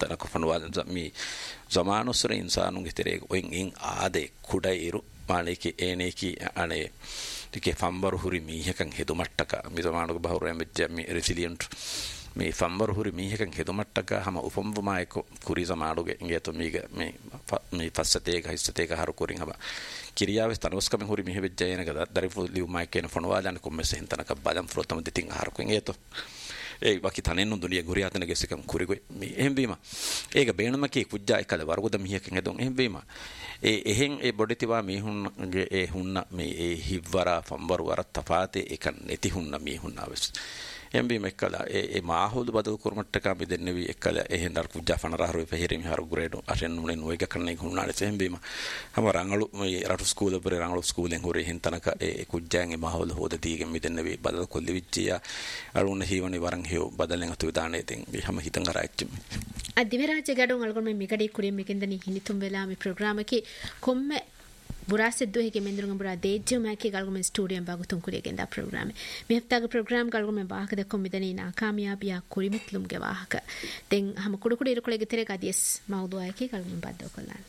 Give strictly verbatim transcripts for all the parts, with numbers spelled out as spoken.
hintanaka fanwa mi zamanusre insanunge terege oin in aade kudairu maleki eneki ane tike fambaru huri mihekan hedumattaka mi zamanuge bahuru emejja mi resilient mi fambaru huri mihekan hedumattaka hama upamvuma eko kuri zamanuge ingeto miga mi mi fassatega hissatega haru kurin hama kiriyaves tanwaskam huri mihebejja enega darifu liuma ken fonwa jan kommese hintanaka badam frotam detin haru ingeto ඒ වකි තනෙන්නු දුලිය ගොරියාතන ගෙසකම් කුරිගොයි මේ එහෙම වීම ඒක බේනමකේ කුජ්ජා එකද වරගොද මිහකෙන් එදොන් එහෙම වීම ඒ එහෙන් ඒ බොඩිතිවා මිහුන්ගේ ඒ හුන්න මේ ඒ හිව්වරා ෆම්බරු වර තපාතේ එක නැති හුන්න මිහුන්නාවස් එහෙම වීම එකලා ඒ ඒ මාහොදු බදු කුරුමට්ටක අපි දෙන්නේ වී එකලා එහෙන් දර කුජ්ජා ෆනරහරු පෙහෙරිමි හරු ග්‍රේඩ් අරෙන් නුනේ නොයක කන්නේ හුන්නාලේ එහෙම වීම හැම රංගලු මේ රටු ස්කූල් උපරේ රංගලු ස්කූලෙන් හොරේ හින් තනක ඒ කුජ්ජාන්ගේ මාහොදු හොද දීගෙන් මිදෙන්නේ වී බදල් කොල්ලි විච්චියා අරුණ හීවනි වරන් හේව බදලෙන් අතු විදානේ තින් හැම හිතන් කරාච්චි අදිවරාජ ගඩොන් අල්ගොන් මේ මිකඩේ කුරිය මෙකෙන්දනි හිනිතුම් වෙලා මේ ප්‍රෝග්‍රෑම් එකේ කොම්මೆ බුරාසෙද්දෝ හිගේ මෙන්දරුන් බුරා දේජ්ජු මැකේ ගල්ගොම ස්ටුඩියම් බගුතුන් කුරිය ගෙන්දා ප්‍රෝග්‍රෑම් මේ හප්තාගේ ප්‍රෝග්‍රෑම් ගල්ගොම වාහක දෙකොම් මිදනි නාකාමියාබියා කුරිමිත්ලුම් ගේ වාහක දෙන් හැම කුඩු කුඩු ඉරකොලෙගේ තෙරේ ගදියස් මවුදුවා එකේ ගල්ගොම බද්දෝ කොල්ලන්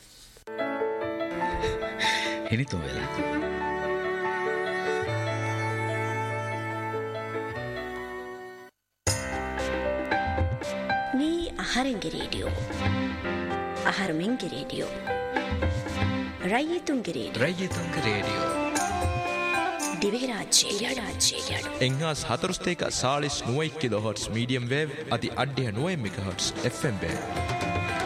හිනිතුම් වෙලා අහරෙන්ගේ රේඩියෝ අහරමෙන්ගේ රේඩියෝ රයිතුන්ගේ රේඩියෝ රයිතුන්ගේ රේඩියෝ දිවේ රාජ්‍ය රාජ්‍ය එංගාස් හතරස්තේක සාලිස් නුවයි කිලෝහර්ට්ස් මීඩියම් වේව් අති අඩ්ඩිය නුවයි මෙගාහර්ට්ස් එෆ් එම් වේව්